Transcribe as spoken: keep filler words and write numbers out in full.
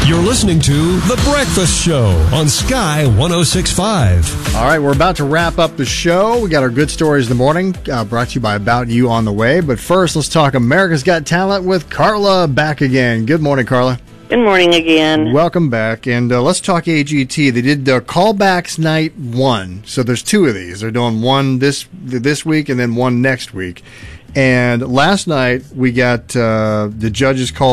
You're listening to The Breakfast Show on Sky one oh six point five. All right, we're about to wrap up the show. We got our good stories in the morning, uh, brought to you by About You on the way. But first, let's talk America's Got Talent with Carla back again. Good morning, Carla. Good morning again. Welcome back. And uh, let's talk A G T. They did uh, Callbacks Night one. So there's two of these. They're doing one this this week and then one next week. And last night, we got uh, the judges call